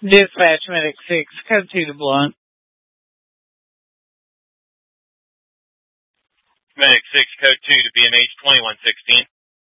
Dispatch Medic 6, code 2 to Blunt. Medic 6, code 2 to BMH 2116.